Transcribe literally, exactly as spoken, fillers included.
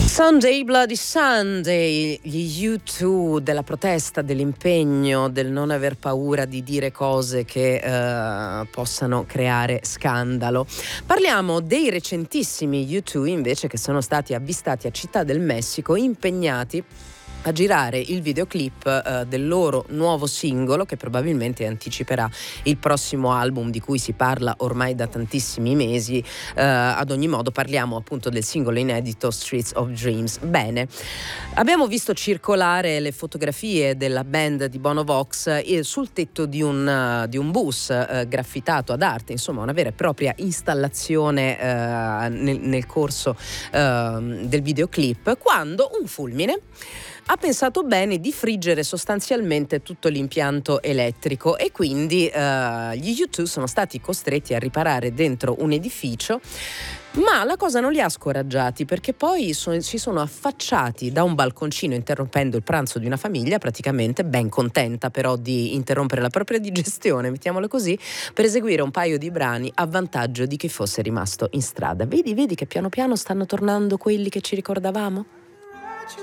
Sunday Bloody Sunday, gli U due della protesta, dell'impegno, del non aver paura di dire cose che eh, possano creare scandalo. Parliamo dei recentissimi U due invece, che sono stati avvistati a Città del Messico impegnati a girare il videoclip eh, del loro nuovo singolo, che probabilmente anticiperà il prossimo album di cui si parla ormai da tantissimi mesi. Eh, ad ogni modo parliamo appunto del singolo inedito Streets of Dreams. Bene, abbiamo visto circolare le fotografie della band di Bono Vox eh, sul tetto di un, uh, di un bus eh, graffitato ad arte, insomma una vera e propria installazione eh, nel, nel corso eh, del videoclip, quando un fulmine ha pensato bene di friggere sostanzialmente tutto l'impianto elettrico, e quindi eh, gli U due sono stati costretti a riparare dentro un edificio. Ma la cosa non li ha scoraggiati, perché poi so- si sono affacciati da un balconcino interrompendo il pranzo di una famiglia, praticamente ben contenta però di interrompere la propria digestione, mettiamolo così, per eseguire un paio di brani a vantaggio di chi fosse rimasto in strada. Vedi, vedi che piano piano stanno tornando quelli che ci ricordavamo?